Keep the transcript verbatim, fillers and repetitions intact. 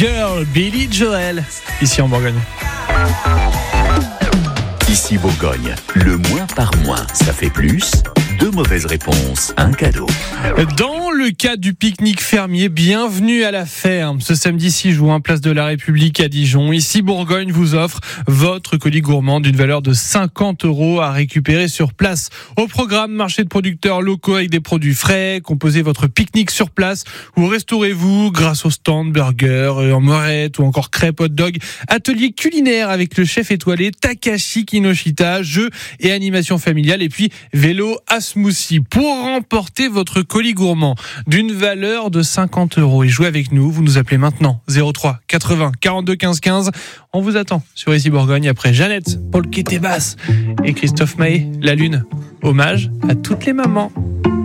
Girl, Billy Joel, ici en Bourgogne. Ici Bourgogne, le moins par moins, ça fait plus. Deux mauvaises réponses, un cadeau. Dans le cas du pique-nique fermier, bienvenue à la ferme. Ce samedi six juin, place de la République à Dijon. Ici Bourgogne vous offre votre colis gourmand d'une valeur de cinquante euros à récupérer sur place. Au programme, marché de producteurs locaux avec des produits frais. Composez votre pique-nique sur place ou restaurez-vous grâce au stand burger, en morette ou encore crêpes hot dog. Atelier culinaire avec le chef étoilé Takashi Kinoshita, jeux et animation familiale et puis vélo à smoothie. Pour remporter votre colis gourmand d'une valeur de cinquante euros et jouer avec nous, vous nous appelez maintenant zéro trois quatre-vingts quarante-deux quinze quinze. On vous attend sur Ici Bourgogne après Jeannette, Paul Kétébas et Christophe Maé, La Lune. Hommage à toutes les mamans.